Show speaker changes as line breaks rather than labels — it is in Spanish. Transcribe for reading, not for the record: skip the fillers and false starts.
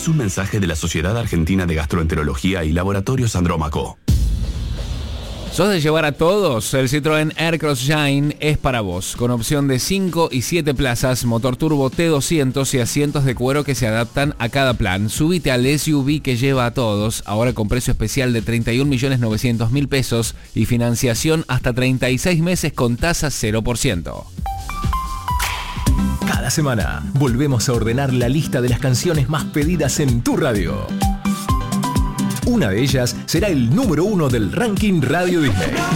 es un mensaje de la Sociedad Argentina de Gastroenterología y Laboratorios Andrómaco.
¿Sos de llevar a todos? El Citroën Aircross Shine es para vos, con opción de 5 y 7 plazas, motor turbo T200 y asientos de cuero que se adaptan a cada plan. Subite al SUV que lleva a todos, ahora con precio especial de 31.900.000 pesos y financiación hasta 36 meses con tasa 0%.
Cada semana volvemos a ordenar la lista de las canciones más pedidas en tu radio. Una de ellas será el número 1 del ranking Radio Disney.